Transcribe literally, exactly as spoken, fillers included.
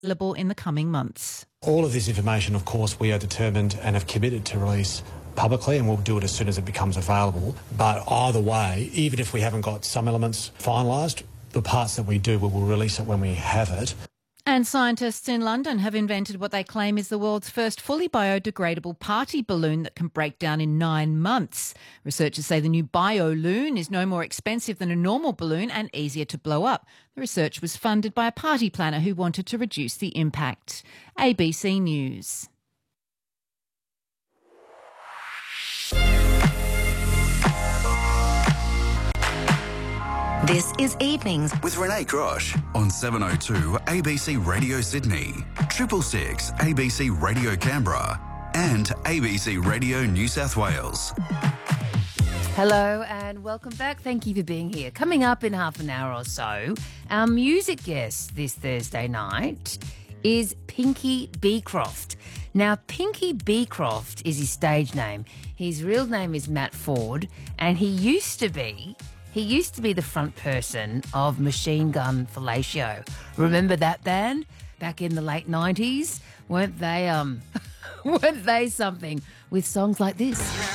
available in the coming months. All of this information, of course, we are determined and have committed to release publicly, and we'll do it as soon as it becomes available. But either way, even if we haven't got some elements finalised, the parts that we do, we will release it when we have it. And scientists in London have invented what they claim is the world's first fully biodegradable party balloon that can break down in nine months. Researchers say the new BioLoon is no more expensive than a normal balloon and easier to blow up. The research was funded by a party planner who wanted to reduce the impact. A B C News. This is Evenings with Renee Grosh on seven oh two A B C Radio Sydney, Triple Six A B C Radio Canberra and A B C Radio New South Wales. Hello and welcome back. Thank you for being here. Coming up in half an hour or so, our music guest this Thursday night is Pinky Beecroft. Now, Pinky Beecroft is his stage name. His real name is Matt Ford, and he used to be... He used to be the front person of Machine Gun Fellatio. Remember that band back in the late nineties? Weren't they um weren't they something with songs like this?